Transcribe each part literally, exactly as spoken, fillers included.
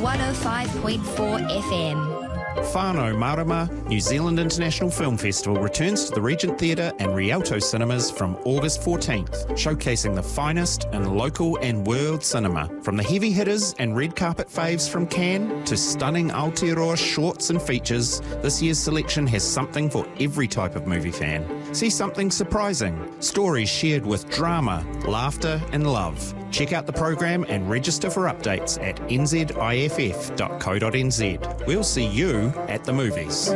one oh five point four F M. Whānau Marama New Zealand International Film Festival returns to the Regent Theatre and Rialto cinemas from August fourteenth, showcasing the finest in local and world cinema. From the heavy hitters and red carpet faves from Cannes to stunning Aotearoa shorts and features, this year's selection has something for every type of movie fan. See something surprising, stories shared with drama, laughter and love. Check out the program and register for updates at n z i f f dot co dot n z. We'll see you at the movies.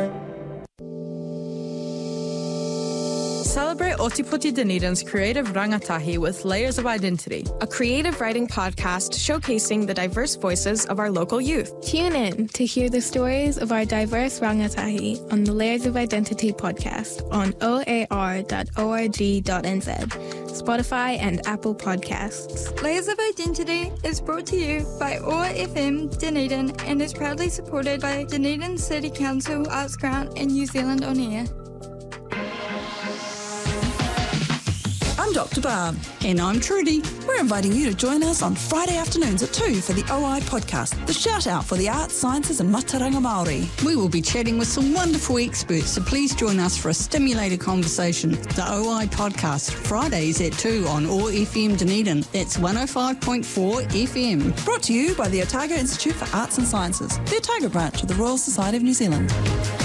Celebrate Ōtepoti Dunedin's creative rangatahi with Layers of Identity, a creative writing podcast showcasing the diverse voices of our local youth. Tune in to hear the stories of our diverse rangatahi on the Layers of Identity podcast on o a r dot org dot n z, Spotify and Apple Podcasts. Layers of Identity is brought to you by O A R F M Dunedin and is proudly supported by Dunedin City Council Arts Grant and New Zealand On Air. I'm Doctor Barb. And I'm Trudy. We're inviting you to join us on Friday afternoons at two for the O I podcast, the shout out for the arts, sciences and mataranga Māori. We will be chatting with some wonderful experts, so please join us for a stimulated conversation. The O I podcast, Fridays at two on O A R F M Dunedin. That's one oh five point four F M. Brought to you by the Otago Institute for Arts and Sciences, the Otago branch of the Royal Society of New Zealand.